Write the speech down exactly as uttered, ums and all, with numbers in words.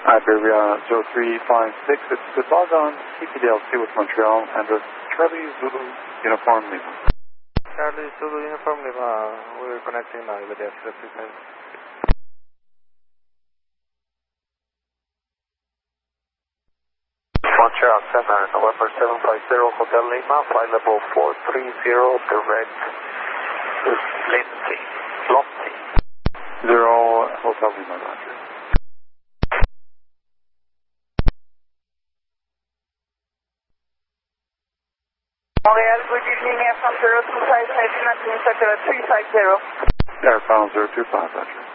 Iberia zero three five six, it's the log on T P D L C with Montreal and the Charlie Zulu Uniform Lima. Charlie Zulu Uniform Lima, we're connecting now with the F frequency. Montreal Center, November seven five zero Hotel Lima, flight level four three zero, direct latency, lofty. Zero Hotel Lima, Roger. Montreal, good evening, airfront zero two five five, National Circular three five zero. Airfront zero two five, Roger.